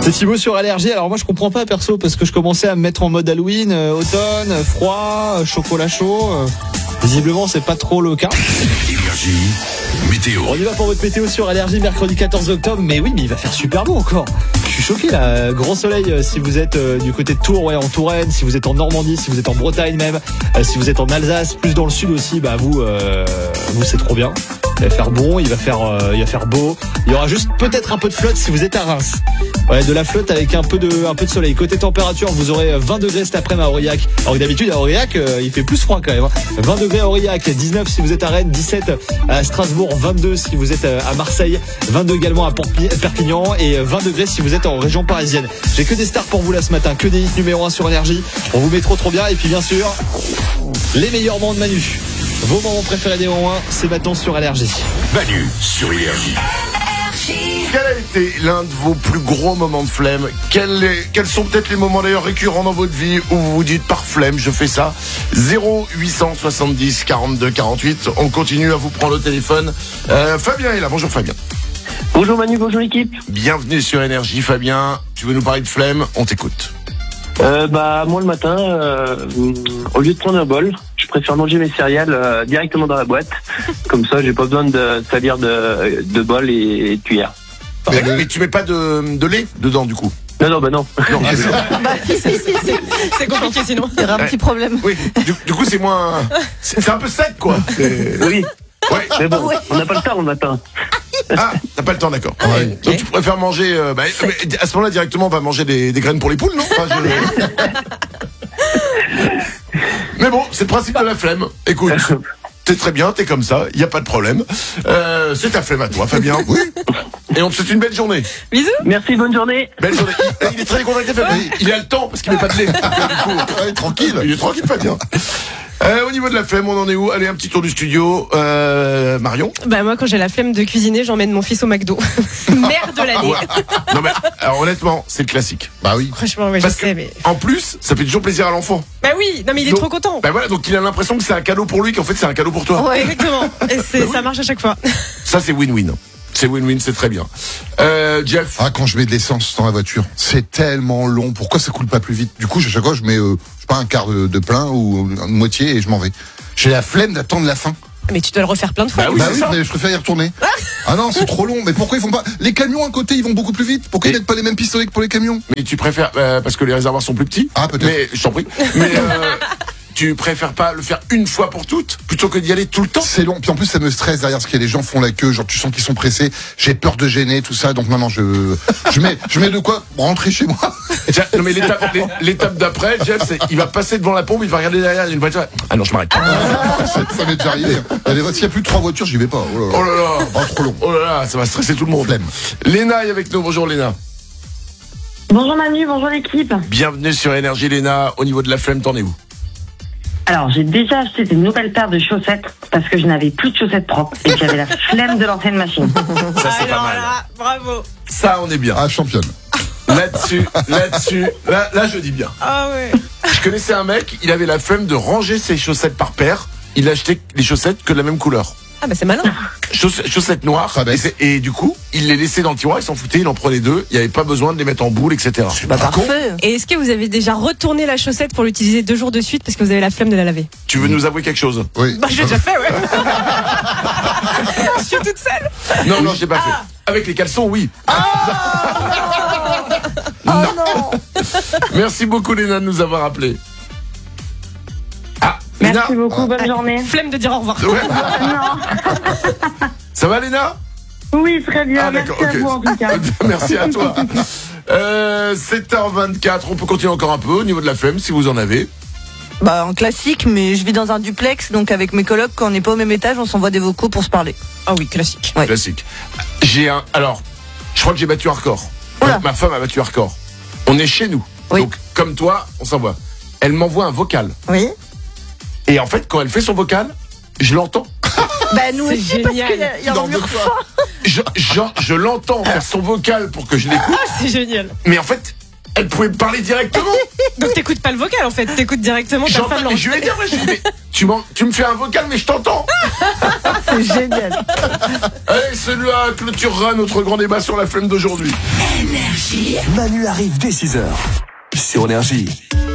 C'est Thibaut sur Allergie. Alors moi je comprends pas perso parce que je commençais à me mettre en mode Halloween, automne, froid, chocolat chaud. Visiblement c'est pas trop le cas. Énergie, météo. On y va pour votre météo sur Allergie mercredi 14 octobre. Mais oui, mais il va faire super beau encore. Je suis choqué là. Grand soleil si vous êtes du côté de Tours, en Touraine, si vous êtes en Normandie, si vous êtes en Bretagne même, si vous êtes en Alsace, plus dans le sud aussi, vous c'est trop bien. Il va faire bon, il va faire beau. Il y aura juste peut-être un peu de flotte si vous êtes à Reims. Ouais, de la flotte avec un peu de soleil. Côté température, vous aurez 20 degrés cet après-midi à Aurillac. Alors que d'habitude à Aurillac, il fait plus froid quand même. 20 degrés à Aurillac, 19 si vous êtes à Rennes, 17 à Strasbourg, 22 si vous êtes à Marseille, 22 également à Perpignan et 20 degrés si vous êtes en région parisienne. J'ai que des stars pour vous là ce matin, que des hits numéro 1 sur Énergie. On vous met trop bien et puis bien sûr, les meilleurs moments de Manu. Vos moments préférés des moments 1, c'est maintenant sur Allergie. Manu sur Énergie. Quel a été l'un de vos plus gros moments de flemme? Quels sont peut-être les moments d'ailleurs récurrents dans votre vie où vous vous dites par flemme je fais ça? 0870 42 48. On continue à vous prendre le téléphone. Fabien est là. Bonjour Fabien. Bonjour Manu, bonjour l'équipe. Bienvenue sur Énergie Fabien. Tu veux nous parler de flemme? On t'écoute. Moi le matin, au lieu de prendre un bol, je préfère manger mes céréales directement dans la boîte. Comme ça, j'ai pas besoin de salir de bol et de cuillère. Mais tu mets pas de lait dedans du coup? Non. Non, C'est compliqué sinon. Il y aura un petit problème. Oui, du coup c'est moins... C'est un peu sec quoi. Oui. Ouais. Mais bon, on n'a pas le temps le matin. Ah, t'as pas le temps, d'accord. Ouais. Donc tu préfères manger... à ce moment-là, directement, on va manger des graines pour les poules, non? Mais bon, c'est le principe de la flemme. Écoute, c'est très bien, t'es comme ça, y a pas de problème. C'est ta flemme à toi, Fabien. Oui. Et on te souhaite une belle journée. Bisous. Merci, bonne journée. Belle journée. Il est très décontracté, Fabien. Il a le temps parce qu'il met pas de lait. Du coup, tranquille. Il est tranquille, Fabien. Au niveau de la flemme, on en est où? Allez, un petit tour du studio. Marion? Moi quand j'ai la flemme de cuisiner, j'emmène mon fils au McDo. Merde de l'année. Non mais alors honnêtement, c'est le classique. Bah oui. Franchement, oui, je sais, mais... En plus, ça fait toujours plaisir à l'enfant. Bah oui, non mais il est trop content. Bah voilà, donc il a l'impression que c'est un cadeau pour lui, qu'en fait c'est un cadeau pour toi. Ouais, exactement. Et ça marche à chaque fois. Ça c'est win-win. C'est win-win, c'est très bien. Jeff? Ah, quand je mets de l'essence dans la voiture, c'est tellement long. Pourquoi ça coule pas plus vite? Du coup, à chaque fois, je mets, je sais pas, un quart de plein ou une moitié et je m'en vais. J'ai la flemme d'attendre la fin. Mais tu dois le refaire plein de fois. Bah oui, mais je préfère y retourner. Ah non, c'est trop long. Mais pourquoi ils font pas? Les camions à côté, ils vont beaucoup plus vite. Pourquoi ils mettent pas les mêmes pistolets que pour les camions? Mais tu préfères, parce que les réservoirs sont plus petits. Ah, peut-être. Mais, je t'en prie. Mais, tu préfères pas le faire une fois pour toutes plutôt que d'y aller tout le temps? C'est long, puis en plus ça me stresse derrière, parce que les gens font la queue, genre tu sens qu'ils sont pressés, j'ai peur de gêner, tout ça, donc non, je mets de quoi rentrer chez moi. Non mais l'étape d'après, Jeff, c'est il va passer devant la pompe, il va regarder derrière une voiture. Ah non, je m'arrête. Ça m'est déjà arrivé. S'il y a plus de 3 voitures, j'y vais pas. Oh là là, trop long. Oh là là, ça va stresser tout le monde. Flemme. Léna est avec nous. Bonjour Léna. Bonjour Manu, bonjour l'équipe. Bienvenue sur Énergie Léna. Au niveau de la flemme, t'en es où? Alors, j'ai déjà acheté des nouvelles paires de chaussettes parce que je n'avais plus de chaussettes propres et que j'avais la flemme de l'ancienne machine. Ça, c'est pas mal. Là, bravo. Ça, on est bien. Ah, championne. Là-dessus, là, je dis bien. Ah ouais. Je connaissais un mec, il avait la flemme de ranger ses chaussettes par paire. Il achetait les chaussettes que de la même couleur. Ah bah c'est malin. Chaussettes noires. Et du coup, il les laissait dans le tiroir, il s'en foutait, il en prenait 2. Il n'y avait pas besoin de les mettre en boule, etc. Parfait. Et est-ce que vous avez déjà retourné la chaussette pour l'utiliser 2 jours de suite parce que vous avez la flemme de la laver? Tu veux nous avouer quelque chose? Oui. Je l'ai déjà fait, ouais. Je suis toute seule. Non, je l'ai pas fait. Avec les caleçons, oui. Non. Merci beaucoup Léna de nous avoir appelés. Merci beaucoup, bonne journée. Flemme de dire au revoir. Ouais. Non. Ça va Léna? Oui, très bien. Ah, merci d'accord, à ok. vous en tout cas. Merci à toi. 7h24, on peut continuer encore un peu au niveau de la flemme si vous en avez. En classique, mais je vis dans un duplex, donc avec mes colocs, quand on n'est pas au même étage, on s'envoie des vocaux pour se parler. Ah oui, classique. Ouais. Classique. Alors, je crois que j'ai battu un record. Oula. Ma femme a battu un record. On est chez nous. Oui. Donc, comme toi, on s'envoie. Elle m'envoie un vocal. Oui. Et en fait, quand elle fait son vocal, je l'entends. Nous C'est aussi, génial. parce qu'il y a un mur fin. Je l'entends faire son vocal pour que je l'écoute. Ah, c'est génial. Mais en fait, Elle pouvait me parler directement. Donc t'écoutes pas le vocal en fait, t'écoutes directement ta femme. Mais je vais dire, mais tu me fais un vocal, mais je t'entends. C'est génial. Allez, celui-là clôturera notre grand débat sur la flemme d'aujourd'hui. Manu arrive dès 6h sur Énergie.